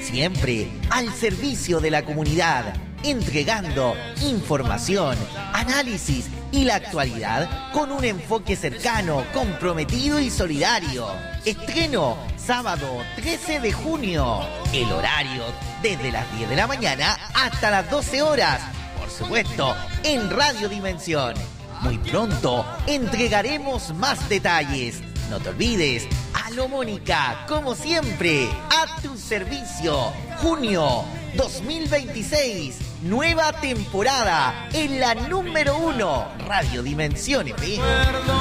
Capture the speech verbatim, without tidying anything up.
siempre al servicio de la comunidad, entregando información, análisis y la actualidad con un enfoque cercano, comprometido y solidario. Estreno sábado trece de junio. El horario desde las diez de la mañana hasta las doce horas. Por supuesto, en Radio Dimensión. Muy pronto entregaremos más detalles. No te olvides, Aló Mónica, como siempre, a tu servicio. Junio dos mil veintiséis, nueva temporada en la número uno, Radio Dimensión F M.